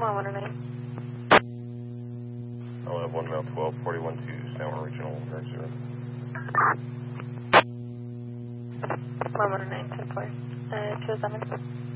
109. I'll have 1 now 12, 41 to San Juan Regional Emergency Room. 109, 10-4. 207.